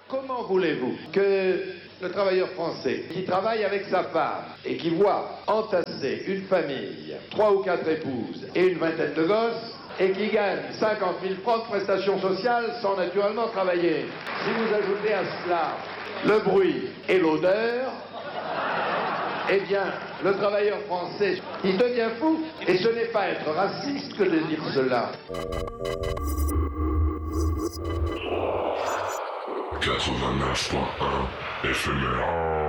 Comment voulez-vous que le travailleur français qui travaille avec sa femme et qui voit entasser une famille, 3 ou 4 épouses et une vingtaine de gosses, et qui gagne 50 000 francs de prestations sociales sans naturellement travailler. Si vous ajoutez à cela le bruit et l'odeur, eh bien, le travailleur français, il devient fou. Et ce n'est pas être raciste que de dire cela. 89.1 éphémère.